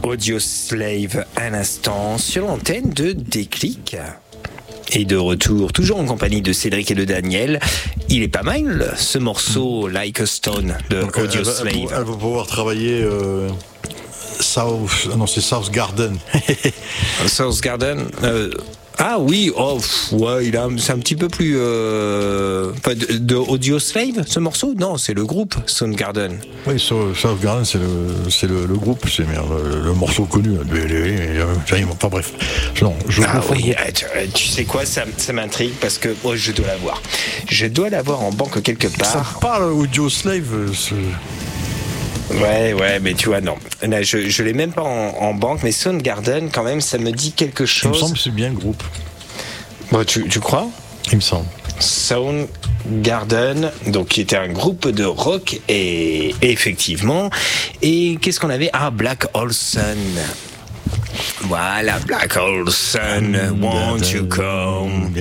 Audioslave un instant sur l'antenne de Déclic. Et de retour, toujours en compagnie de Cédric et de Daniel. Il est pas mal ce morceau Like a Stone de Audioslave. Elle va pouvoir travailler South Garden. South Garden. Ah oui, ouais, c'est un petit peu plus de Audioslave ce morceau. Non, c'est le groupe Soundgarden. Oui, South Garden, c'est le groupe, c'est le morceau connu. Enfin bref. Oui, tu sais quoi, ça m'intrigue parce que je dois l'avoir. Je dois l'avoir en banque quelque part. Ça parle Audioslave. Ouais, mais tu vois, non. Là, je l'ai même pas en banque, mais Soundgarden, quand même, ça me dit quelque chose. Il me semble que c'est bien le groupe. Bon, tu crois ? Il me semble. Soundgarden, donc qui était un groupe de rock, et effectivement. Et qu'est-ce qu'on avait ? Ah, Black Hole Sun. Voilà, Black Hole Sun, won't you come?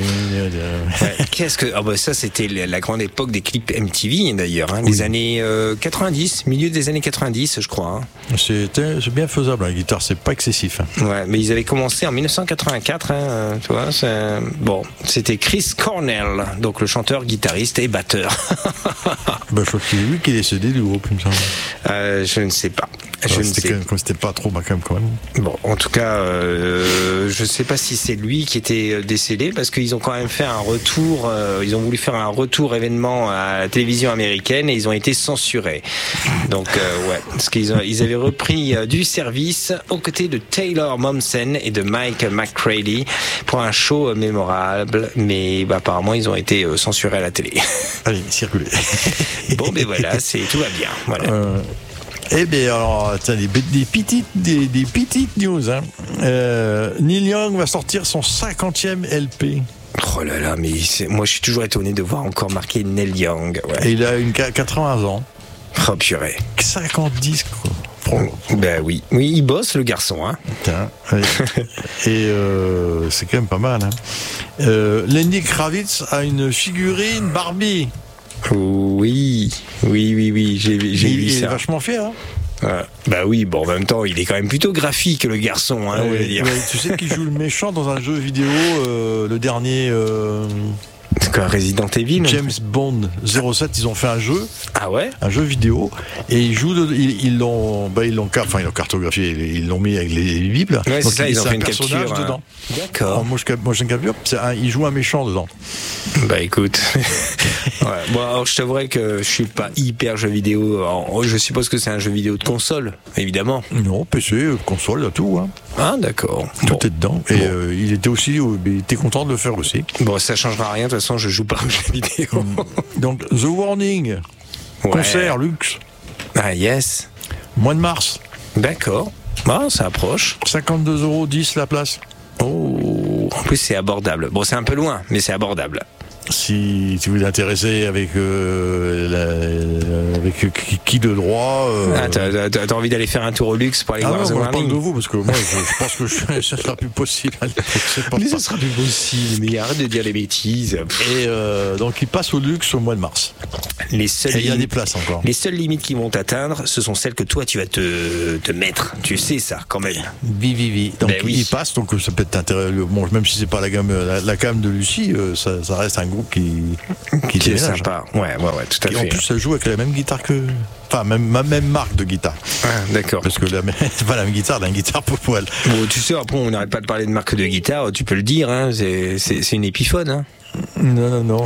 Ouais, ça c'était la grande époque des clips MTV d'ailleurs, les années 90, milieu des années 90 je crois. C'est bien faisable, la guitare, c'est pas excessif. Ouais, mais ils avaient commencé en 1984, tu vois, c'était Chris Cornell, donc le chanteur, guitariste et batteur. Je crois que c'est lui qui est décédé du groupe, il me semble. Je ne sais pas. C'était pas trop quand même. Bon, en tout cas, je sais pas si c'est lui qui était décédé parce qu'ils ont quand même fait un retour. Ils ont voulu faire un retour événement à la télévision américaine et ils ont été censurés. Donc, parce qu'ils avaient repris du service aux côtés de Taylor Momsen et de Mike McCready pour un show mémorable, mais apparemment ils ont été censurés à la télé. Allez, circulez. Bon, ben voilà, tout va bien. Voilà. Eh bien, alors, des petites news. Neil Young va sortir son 50e LP. Oh là là, mais moi je suis toujours étonné de voir encore marqué Neil Young. Ouais. Et il a 80 ans. Oh purée. 50 disques, quoi. Ben oui, il bosse le garçon. Putain, ouais. Et c'est quand même pas mal. Lenny Kravitz a une figurine Barbie. Oui, j'ai vu ça. Il est vachement fier. Bah oui, bon, en même temps, il est quand même plutôt graphique, le garçon. Je veux dire. Tu sais qu'il joue le méchant dans un jeu vidéo, le dernier. C'est quoi, Resident Evil? James Bond 07, ils ont fait un jeu. Ah ouais? Un jeu vidéo. Et ils l'ont cartographié, ils l'ont mis avec les bibles. Ouais, c'est ça, ils ont fait une capture dedans. D'accord. Motion capture, il joue un méchant dedans. Bah écoute. Bon, alors je t'avouerais que je suis pas hyper jeu vidéo. Alors, je suppose que c'est un jeu vidéo de console, évidemment. Non, PC, console, là, tout. Ah d'accord. Tout est dedans. Et il était content de le faire aussi. Bon, ça changera rien. De toute façon, je joue pas aux jeux vidéo. Donc, The Warning, concert luxe. Ah yes. Mois de mars. D'accord. Ça approche. 52,10 € la place. Oh. En plus, c'est abordable. Bon, c'est un peu loin, mais c'est abordable. Si vous êtes intéressé avec qui de droit. T'as envie d'aller faire un tour au luxe pour aller voir The Warning? Je parle de vous parce que moi je pense que ça sera plus possible. Mais ça sera plus possible. Mais arrête de dire les bêtises. Et donc il passe au luxe au mois de mars. Et il y a des places encore. Les seules limites qui vont t'atteindre, ce sont celles que toi tu vas te mettre. Tu sais ça quand même. Oui. Donc il passe, donc ça peut être intéressant. Bon, même si c'est pas la gamme de Lucie, ça reste un groupe qui est sympa. Ouais, tout à fait. Et en plus, ça joue avec la même guitare même marque de guitare. Ah, d'accord. Parce que c'est pas la même guitare, une guitare pour poil. Bon, tu sais, après, on n'arrête pas de parler de marque de guitare, tu peux le dire, c'est une Epiphone, Non.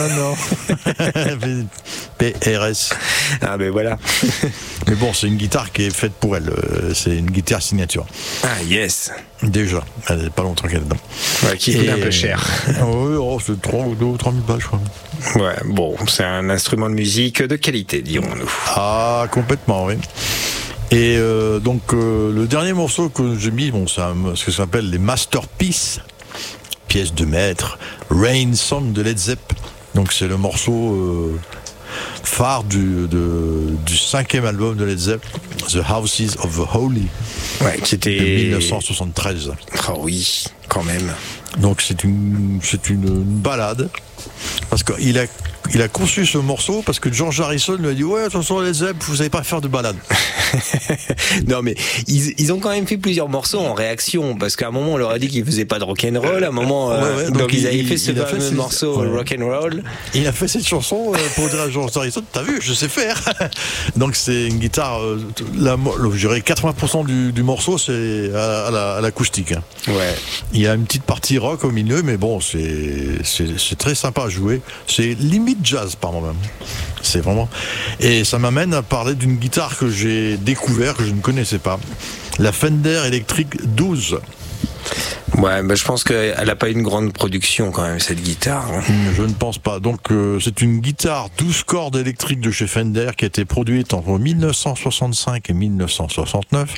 PRS. Ah ben voilà. Mais bon, c'est une guitare qui est faite pour elle. C'est une guitare signature. Ah yes. Déjà, elle n'est pas longtemps qu'elle est dedans. Ouais, qui coûte un peu cher. Oui, c'est 2 ou 3 000 balles, je crois. Ouais, bon, c'est un instrument de musique de qualité, dirons-nous. Ah, complètement, oui. Et donc, le dernier morceau que j'ai mis, c'est ce que ça s'appelle les Masterpieces, pièces de maître, Rain Song de Led Zepp. Donc, c'est le morceau phare du 5e album de Led Zepp, The Houses of the Holy, qui était de 1973. Ah oui, quand même. Donc c'est une balade, parce qu'il a conçu ce morceau parce que George Harrison lui a dit de toute façon Led Zepp, vous savez pas faire de balade. Non, mais ils ont quand même fait plusieurs morceaux en réaction, parce qu'à un moment on leur a dit qu'ils faisaient pas de rock'n'roll, à un moment donc ils avaient fait ce fameux morceau rock'n'roll. Il a fait cette chanson pour dire à George Harrison, t'as vu, je sais faire. Donc c'est une guitare, je dirais 80% du morceau c'est à l'acoustique. Hein. Ouais. Il y a une petite partie rock au milieu, mais bon, c'est très sympa à jouer. C'est limite jazz par moment. C'est vraiment. Et ça m'amène à parler d'une guitare que j'ai découvert, que je ne connaissais pas. La Fender Electric 12. Ouais, je pense qu'elle n'a pas une grande production quand même, cette guitare. Je ne pense pas. Donc c'est une guitare 12 cordes électriques de chez Fender qui a été produite entre 1965 et 1969.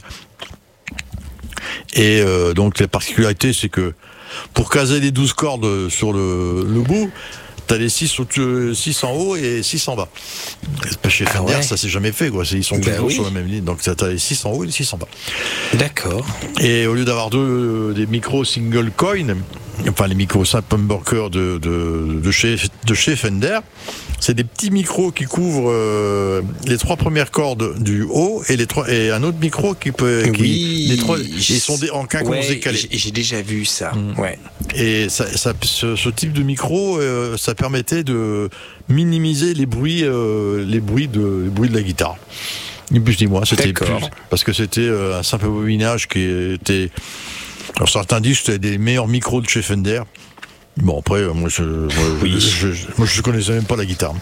Et donc la particularité, c'est que pour caser les 12 cordes sur le bout, t'as les 6 en haut et 6 en bas. Chez Fender, ça s'est jamais fait, quoi. Ils sont toujours sur la même ligne. Donc t'as les 6 en haut et les 6 en bas. D'accord. Et au lieu d'avoir des micros single coin, enfin les micros simple humbucker de chez Fender, c'est des petits micros qui couvrent les 3 premières cordes du haut et un autre micro qui peut. Les 3, ils sont en quinconce décalé. J'ai déjà vu ça. Ouais. Et ce type de micro, ça permettait de minimiser les bruits de la guitare. Ni plus ni moins, c'était plus parce que c'était un simple bobinage qui était. Alors certains disent que c'était des meilleurs micros de chez Fender. Bon après, moi je connaissais même pas la guitare.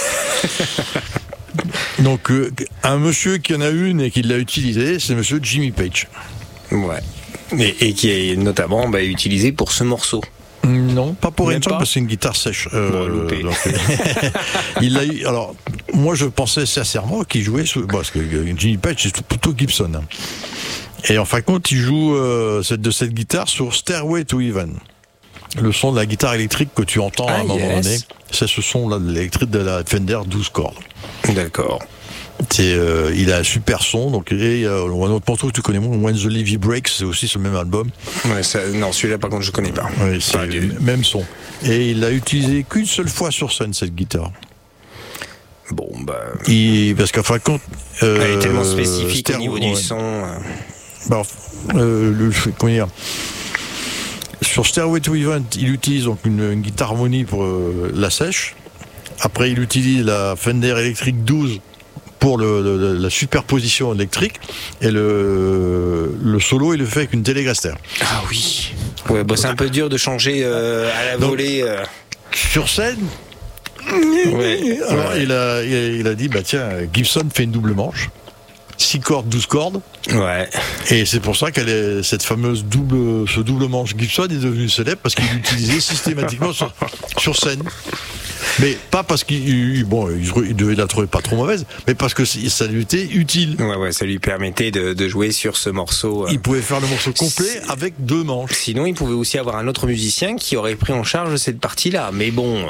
Donc un monsieur qui en a une et qui l'a utilisée, c'est monsieur Jimmy Page. Ouais. Et qui est notamment utilisé pour ce morceau. Non, pas pour Rain Song, parce que c'est une guitare sèche. Donc, il a eu. Alors, moi, je pensais sincèrement qu'il jouait parce que Jimmy Page, c'est plutôt Gibson. Et en fin de compte, il joue de cette guitare sur Stairway to Heaven. Le son de la guitare électrique que tu entends à un moment donné, c'est ce son-là de l'électrique de la Fender 12 cordes. D'accord. Il a un super son, donc et un autre morceau que tu connais moins, When the Levee Breaks, c'est aussi sur le même album. Ouais, non, celui-là par contre je connais pas. Oui, c'est le même son. Et il l'a utilisé qu'une seule fois sur scène cette guitare. Bon parce qu'en fin de compte, elle est tellement spécifique au niveau du son. Comment dire. Sur Stairway to Heaven, il utilise donc une guitare harmonie pour la sèche. Après, il utilise la Fender Electric 12 pour la superposition électrique, et le solo il le fait avec une Telecaster. Ah oui. Ouais, c'est un peu dur de changer à la volée. Sur scène. Alors il a dit tiens, Gibson fait une double manche. 6 cordes, 12 cordes. Ouais. Et c'est pour ça cette fameuse ce double manche Gibson est devenu célèbre parce qu'il l'utilisait systématiquement sur scène. Mais pas parce qu'il devait la trouver pas trop mauvaise, mais parce que ça lui était utile. Ouais, ça lui permettait de jouer sur ce morceau. Il pouvait faire le morceau complet avec 2 manches. Sinon, il pouvait aussi avoir un autre musicien qui aurait pris en charge cette partie-là. Mais bon.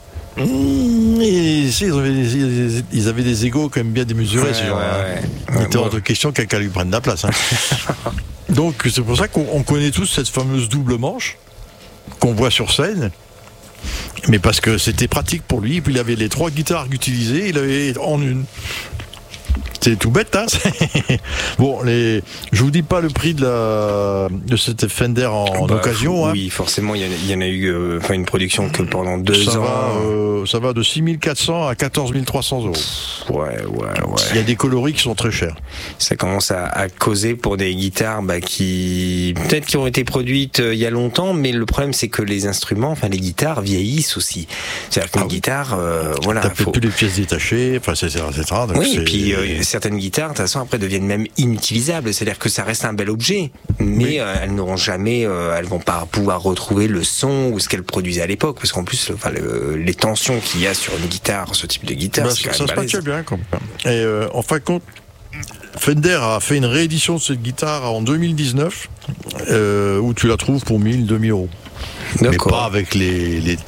Ils avaient des égos quand même bien démesurés. Il était hors de question que quelqu'un lui prenne la place. Hein. Donc c'est pour ça qu'on connaît tous cette fameuse double manche qu'on voit sur scène. Mais parce que c'était pratique pour lui, puis il avait les 3 guitares utilisées, il avait en une. C'est tout bête, hein. Bon, je vous dis pas le prix de cette Fender en occasion. Oui, hein. Forcément, il y en a eu une production que pendant 2 ans. Ça va de 6 400 à 14 300 euros. Ouais. Il y a des coloris qui sont très chers. Ça commence à causer pour des guitares qui ont été produites il y a longtemps, mais le problème c'est que les instruments, les guitares vieillissent aussi. C'est-à-dire qu'une guitare, t'as plus les pièces détachées, etc. Donc oui, et puis certaines guitares, de toute façon, après deviennent même inutilisables. C'est-à-dire que ça reste un bel objet, mais elles n'auront jamais, elles vont pas pouvoir retrouver le son ou ce qu'elles produisaient à l'époque, parce qu'en plus, les tensions qu'il y a sur une guitare, ce type de guitare, ça se passe bien, quand même. Et en fin de compte, Fender a fait une réédition de cette guitare en 2019, où tu la trouves pour 1 000, 2 000 euros. D'accord. Mais pas avec les techniques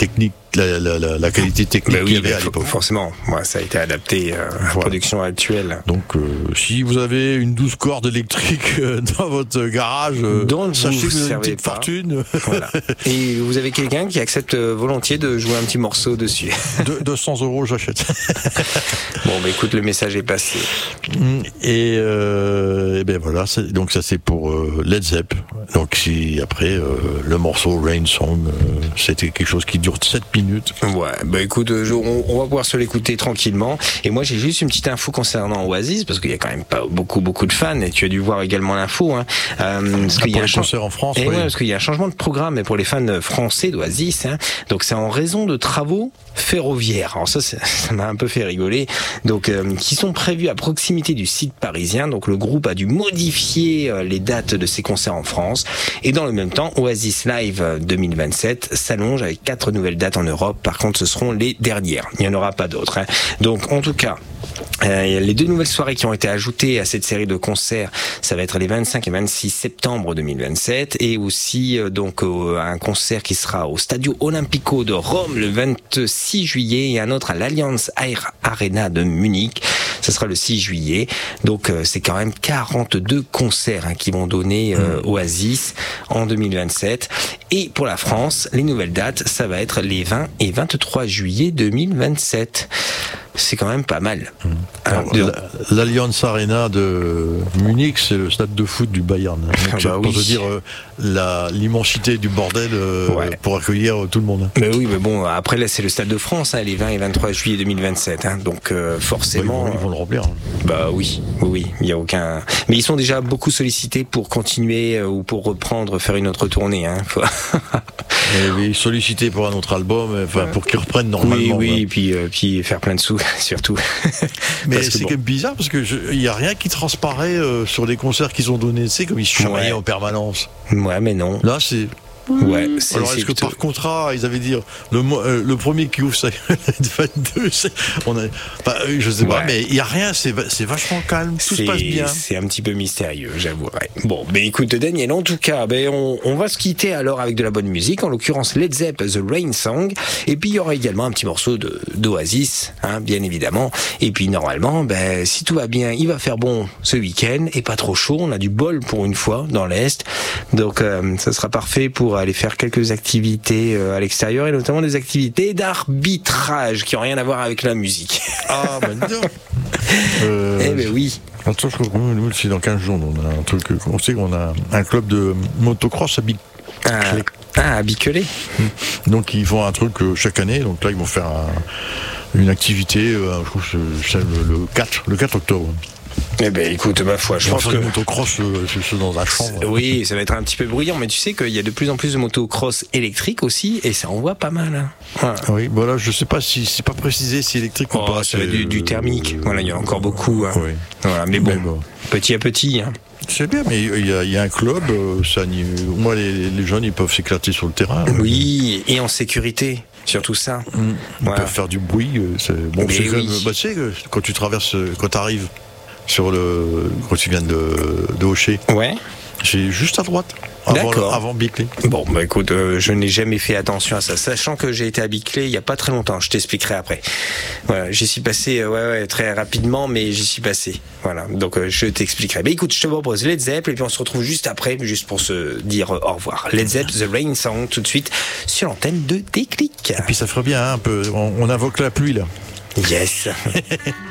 la qualité technique Ben qu'il y oui, avait à l'époque. forcément. Moi, ça a été adapté à la production actuelle. Donc, si vous avez une 12 cordes électriques dans votre garage, dont sachez vous que vous avez une servez petite pas. fortune. Voilà. Et vous avez quelqu'un qui accepte volontiers de jouer un petit morceau dessus. 200 €, j'achète. Bon, bah écoute, le message est passé. Et ben voilà, donc ça c'est pour Led Zepp. Donc si après le morceau Rain Song, c'était quelque chose qui dure 7 minutes. Ouais, bah écoute, on va pouvoir se l'écouter tranquillement. Et moi, j'ai juste une petite info concernant Oasis, parce qu'il y a quand même pas beaucoup de fans, et tu as dû voir également l'info. Hein. Parce qu'il y a un concert en France. Et oui. ouais, parce qu'il y a un changement de programme pour les fans français d'Oasis. Hein. Donc c'est en raison de travaux ferroviaires. Alors ça m'a un peu fait rigoler. Donc qui sont prévus à proximité du site parisien. Donc le groupe a dû modifier les dates de ses concerts en France. Et dans le même temps, Oasis Live 2027 s'allonge avec 4 nouvelles dates en Europe. Par contre, ce seront les dernières. Il n'y en aura pas d'autres. Hein. Donc en tout cas, les 2 nouvelles soirées qui ont été ajoutées à cette série de concerts, ça va être les 25 et 26 septembre 2027, et aussi donc un concert qui sera au Stadio Olimpico de Rome le 26 juillet et un autre à l'Allianz Arena de Munich. Ce sera le 6 juillet. Donc c'est quand même 42 concerts qui vont donner Oasis en 2027. Et pour la France, les nouvelles dates, ça va être les 20 et 23 juillet 2027. C'est quand même pas mal. Alors, l'Allianz Arena de Munich, c'est le stade de foot du Bayern. Donc, pour te dire l'immensité du bordel pour accueillir tout le monde. Mais oui, mais bon, après là c'est le Stade de France, les 20 et 23 juillet 2027. Donc forcément... Ils vont le remplir. Bah oui, il y a aucun... Mais ils sont déjà beaucoup sollicités pour continuer ou pour reprendre, faire une autre tournée. Et sollicités pour un autre album, pour qu'ils reprennent normalement. Oui, et puis faire plein de sous, surtout. Mais c'est quand même bizarre, parce que il n'y a rien qui transparaît sur les concerts qu'ils ont donnés, tu sais, comme ils se chamaillaient en permanence. Ouais, mais non. Là, c'est... Ouais, alors est-ce que par contrat ils avaient dit le premier qui ouvre ça 22 je sais pas, mais il y a rien, c'est vachement calme, tout se passe bien. C'est un petit peu mystérieux, j'avouerai. Bon, mais écoute Daniel, en tout cas, on va se quitter alors avec de la bonne musique, en l'occurrence Led Zepp, The Rain Song, et puis il y aura également un petit morceau d'Oasis, bien évidemment. Et puis normalement, si tout va bien, il va faire bon ce week-end et pas trop chaud. On a du bol pour une fois dans l'Est, donc ça sera parfait pour aller faire quelques activités à l'extérieur, et notamment des activités d'arbitrage qui n'ont rien à voir avec la musique. Ah ben non. Oui. Attends, je crois que c'est dans 15 jours, on a un truc, on sait qu'on a un club de motocross à Biclay. À Biclay. Donc ils font un truc chaque année, donc là ils vont faire une activité, je trouve que c'est le 4 octobre. Écoute, ma foi, je pense que... le motocross dans la chambre. Oui, ça va être un petit peu bruyant, mais tu sais qu'il y a de plus en plus de motocross électriques aussi, et ça envoie pas mal. Voilà. Oui, voilà, je sais pas si c'est pas précisé si électrique ou pas. Ça va être du thermique. Voilà, il y en a encore beaucoup. Oui. Voilà, mais bon, petit à petit. C'est bien, mais il y a un club, moi les jeunes ils peuvent s'éclater sur le terrain. Oui, et en sécurité. Surtout ça. Ils peuvent faire du bruit. Bon, c'est quand même, tu sais, quand tu traverses, quand tu arrives quand tu viens de Hocher. Ouais. C'est juste à droite. Avant Biclay. Bon, écoute, je n'ai jamais fait attention à ça. Sachant que j'ai été à Biclay il n'y a pas très longtemps, je t'expliquerai après. Voilà, j'y suis passé très rapidement, mais j'y suis passé. Voilà, donc je t'expliquerai. Mais écoute, je te propose Led Zepp, et puis on se retrouve juste après, juste pour se dire au revoir. Led Zepp, The Rain Song, tout de suite sur l'antenne de Déclic. Et puis ça ferait bien un peu, on invoque la pluie là. Yes.